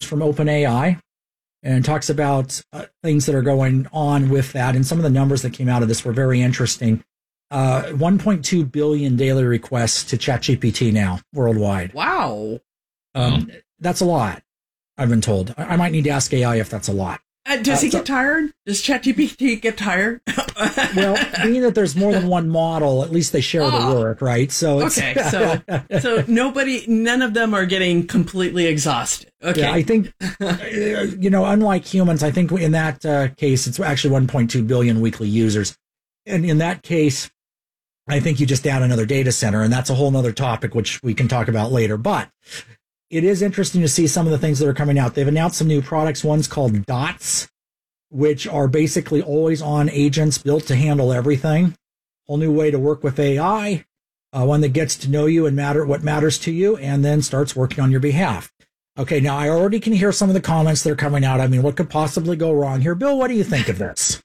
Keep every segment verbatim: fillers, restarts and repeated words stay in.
from OpenAI and talks about uh, things that are going on with that. And some of the numbers that came out of this were very interesting. Uh, one point two billion daily requests to ChatGPT now worldwide. Wow. Um, that's a lot, I've been told. I, I might need to ask A I if that's a lot. Uh, does uh, he so, get tired? Does ChatGPT get tired? Well, being that there's more than one model, at least they share oh, the work, right? So it's, okay, so so nobody, none of them are getting completely exhausted. Okay, yeah, I think you know, unlike humans, I think in that uh, case, it's actually one point two billion weekly users, and in that case, I think you just add another data center, and that's a whole nother topic which we can talk about later. But it is interesting to see some of the things that are coming out. They've announced some new products. One's called Dots, which are basically always-on agents built to handle everything. Whole new way to work with A I, uh, one that gets to know you and matter what matters to you, and then starts working on your behalf. Okay, now I already can hear some of the comments that are coming out. I mean, what could possibly go wrong here? Bill, what do you think of this?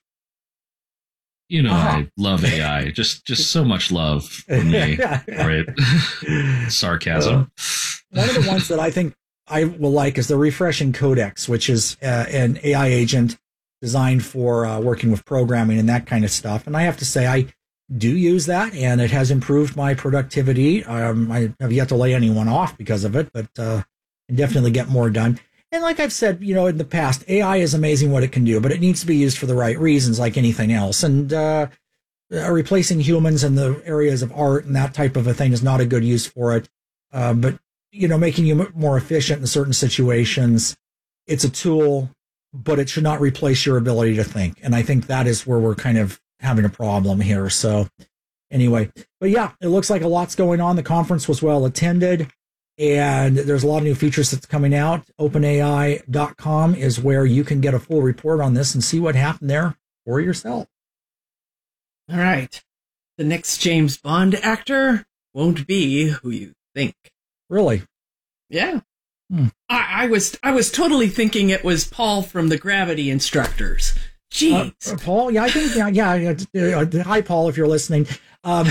You know, uh-huh. I love A I. Just just so much love from me for it. Sarcasm. Uh, one of the ones that I think I will like is the Refreshing Codex, which is uh, an A I agent designed for uh, working with programming and that kind of stuff. And I have to say, I do use that, and it has improved my productivity. Um, I have yet to lay anyone off because of it, but uh, can definitely get more done. And like I've said, you know, in the past, A I is amazing what it can do, but it needs to be used for the right reasons, like anything else. And uh, uh, replacing humans in the areas of art and that type of a thing is not a good use for it. Uh, but, you know, making you more efficient in certain situations, it's a tool, but it should not replace your ability to think. And I think that is where we're kind of having a problem here. So anyway, but yeah, it looks like a lot's going on. The conference was well attended. And there's a lot of new features that's coming out. open A I dot com is where you can get a full report on this and see what happened there for yourself. All right. The next James Bond actor won't be who you think. Really? Yeah. Hmm. I, I was I was totally thinking it was Paul from the Gravity Instructors. Jeez. Uh, Paul, yeah, I think, yeah, yeah. Uh, hi, Paul, if you're listening. Um,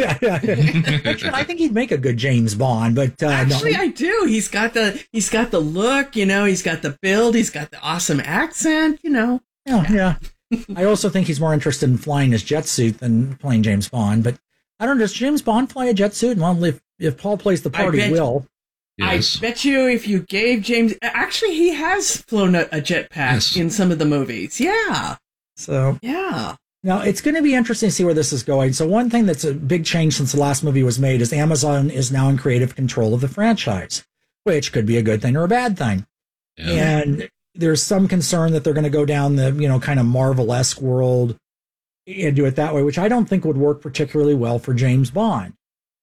I think he'd make a good James Bond, but uh, actually, no. I do. He's got the he's got the look, you know. He's got the build. He's got the awesome accent, you know. Yeah, yeah. I also think he's more interested in flying his jet suit than playing James Bond. But I don't know. Does James Bond fly a jet suit? Well, if if Paul plays the part, he will. Yes. I bet you if you gave James... Actually, he has flown a, a jetpack yes. in some of the movies. Yeah. So... Yeah. Now, it's going to be interesting to see where this is going. So one thing that's a big change since the last movie was made is Amazon is now in creative control of the franchise, which could be a good thing or a bad thing. Yeah. And there's some concern that they're going to go down the, you know, kind of Marvel-esque world and do it that way, which I don't think would work particularly well for James Bond.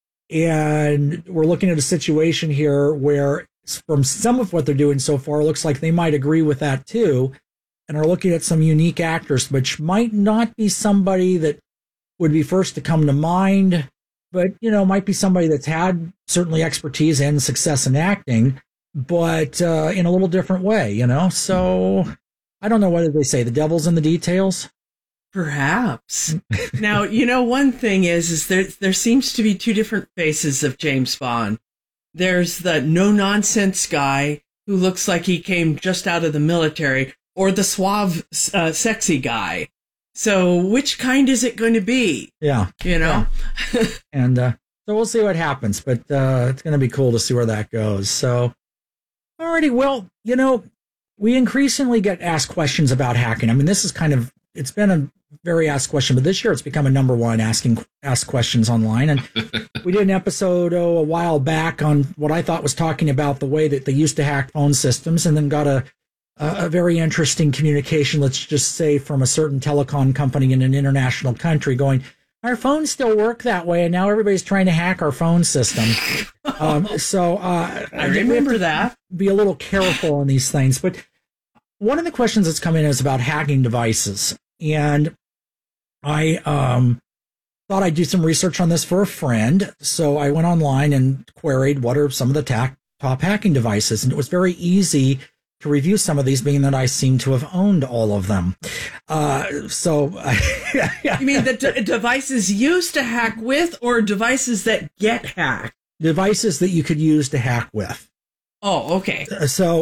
And we're looking at a situation here where from some of what they're doing so far, it looks like they might agree with that too, and are looking at some unique actors, which might not be somebody that would be first to come to mind, but, you know, might be somebody that's had certainly expertise and success in acting, but uh, in a little different way, you know? So I don't know what did they say, the devil's in the details? Perhaps. Now, you know, one thing is, is there, there seems to be two different faces of James Bond. There's the no-nonsense guy who looks like he came just out of the military, or the suave, uh, sexy guy. So which kind is it going to be? Yeah. You know? Yeah. And uh, so we'll see what happens, but uh, it's going to be cool to see where that goes. So, alrighty, well, you know, we increasingly get asked questions about hacking. I mean, this is kind of, it's been a very asked question, but this year it's become a number one asking asked questions online. And we did an episode oh, a while back on what I thought was talking about the way that they used to hack phone systems, and then got a a very interesting communication, let's just say, from a certain telecom company in an international country going, our phones still work that way, and now everybody's trying to hack our phone system. um, so uh, I remember that. Be a little careful on these things. But one of the questions that's come in is about hacking devices. And I um, thought I'd do some research on this for a friend. So I went online and queried what are some of the ta- top hacking devices. And it was very easy to review some of these, being that I seem to have owned all of them. Uh, so, you mean the d- devices used to hack with, or devices that get hacked? Devices that you could use to hack with. Oh, okay. So,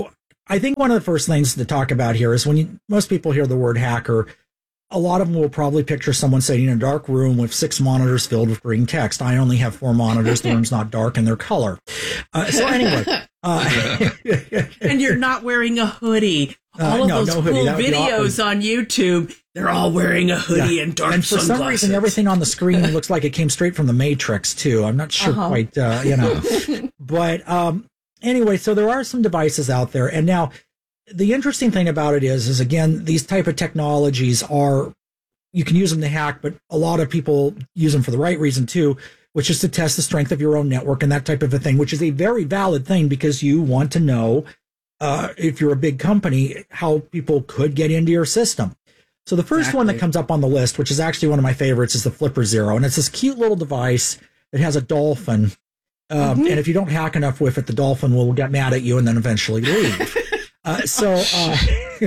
I think one of the first things to talk about here is when you, most people hear the word hacker, a lot of them will probably picture someone sitting in a dark room with six monitors filled with green text. I only have four monitors. The room's not dark and they're color. Uh, so anyway. Uh, and you're not wearing a hoodie. All uh, of no, those no cool videos on YouTube, they're all wearing a hoodie yeah. and dark And for sunglasses. some reason, everything on the screen looks like it came straight from the Matrix, too. I'm not sure uh-huh. quite, uh, you know. But um, anyway, so there are some devices out there. And now, the interesting thing about it is, is again, these type of technologies are, you can use them to hack, but a lot of people use them for the right reason too, which is to test the strength of your own network and that type of a thing, which is a very valid thing because you want to know, uh, if you're a big company, how people could get into your system. So the first exactly. one that comes up on the list, which is actually one of my favorites, is the Flipper Zero. And it's this cute little device that has a dolphin. Um, mm-hmm. And if you don't hack enough with it, the dolphin will get mad at you and then eventually leave. Uh, so, uh,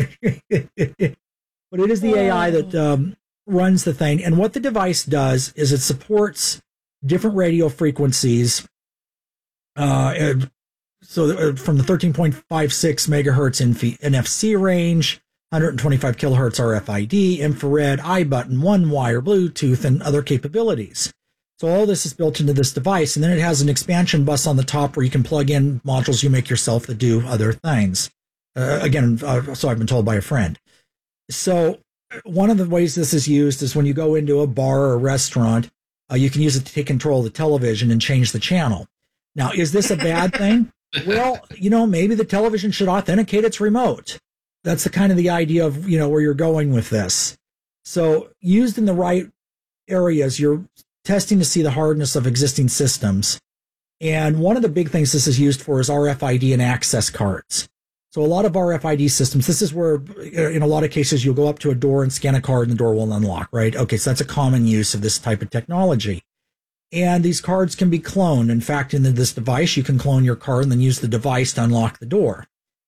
but it is the A I that um, runs the thing. And what the device does is it supports different radio frequencies. Uh, so from the thirteen point five six megahertz N F C range, one hundred twenty-five kilohertz R F I D, infrared, iButton, one wire, Bluetooth, and other capabilities. So all this is built into this device. And then it has an expansion bus on the top where you can plug in modules you make yourself that do other things. Uh, again, uh, so I've been told by a friend. So one of the ways this is used is when you go into a bar or a restaurant, uh, you can use it to take control of the television and change the channel. Now, is this a bad thing? Well, you know, maybe the television should authenticate its remote. That's the kind of the idea of, you know, where you're going with this. So used in the right areas, you're testing to see the hardness of existing systems. And one of the big things this is used for is R F I D and access cards. So a lot of R F I D systems, this is where in a lot of cases you'll go up to a door and scan a card and the door will unlock, right? Okay, so that's a common use of this type of technology. And these cards can be cloned. In fact, in this device, you can clone your card and then use the device to unlock the door.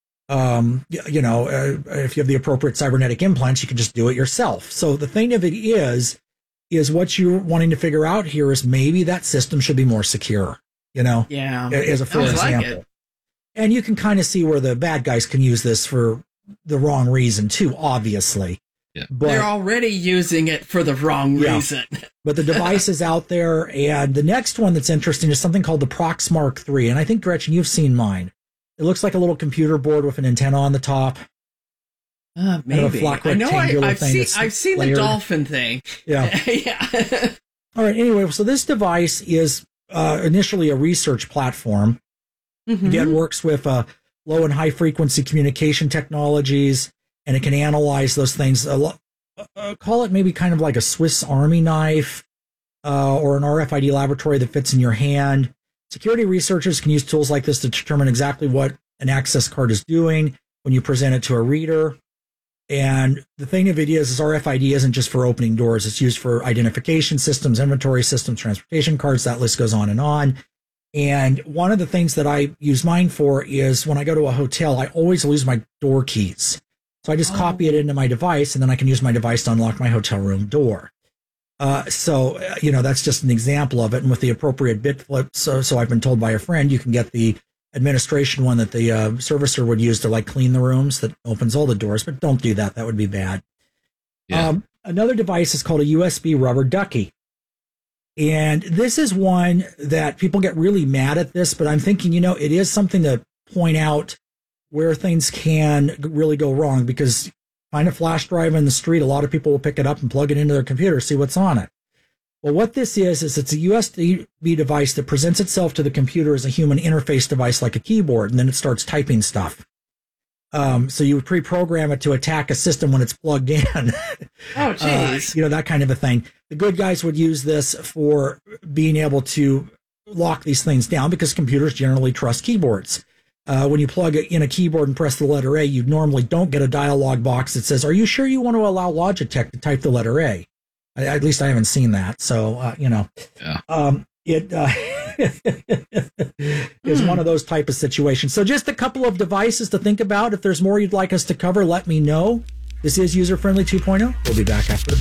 Um, you know, uh, if you have the appropriate cybernetic implants, you can just do it yourself. So the thing of it is, is what you're wanting to figure out here is maybe that system should be more secure, you know? Yeah. As a for example. Like and you can kind of see where the bad guys can use this for the wrong reason too, obviously. Yeah. But they're already using it for the wrong yeah. reason. But the device is out there, and the next one that's interesting is something called the Proxmark three. And I think, Gretchen, you've seen mine. It looks like a little computer board with an antenna on the top. Uh, maybe. Kind of I know I, I've seen, I've seen the dolphin thing. Yeah. yeah. All right. Anyway, so this device is uh, initially a research platform. Mm-hmm. Again, works with uh, low and high frequency communication technologies, and it can analyze those things. Uh, uh, call it maybe kind of like a Swiss Army knife uh, or an R F I D laboratory that fits in your hand. Security researchers can use tools like this to determine exactly what an access card is doing when you present it to a reader. And the thing of it is, is R F I D isn't just for opening doors. It's used for identification systems, inventory systems, transportation cards. That list goes on and on. And one of the things that I use mine for is when I go to a hotel, I always lose my door keys. So I just oh. copy it into my device, and then I can use my device to unlock my hotel room door. Uh, so, you know, that's just an example of it. And with the appropriate bit flips, so, so I've been told by a friend, you can get the administration one that the uh, servicer would use to like clean the rooms that opens all the doors, but don't do that. That would be bad. Yeah. Um, another device is called a U S B rubber ducky. And this is one that people get really mad at this, but I'm thinking, you know, it is something to point out where things can really go wrong, because find a flash drive in the street, a lot of people will pick it up and plug it into their computer, see what's on it. Well, what this is, is it's a U S B device that presents itself to the computer as a human interface device like a keyboard, and then it starts typing stuff. Um, so you would pre-program it to attack a system when it's plugged in. Oh, geez. Uh, you know, that kind of a thing. The good guys would use this for being able to lock these things down, because computers generally trust keyboards. Uh, when you plug in a keyboard and press the letter A, you normally don't get a dialog box that says, are you sure you want to allow Logitech to type the letter A? I, at least I haven't seen that. So, uh, you know, yeah. um, it uh, is mm. one of those type of situations. So just a couple of devices to think about. If there's more you'd like us to cover, let me know. This is User Friendly two point oh. We'll be back after the break.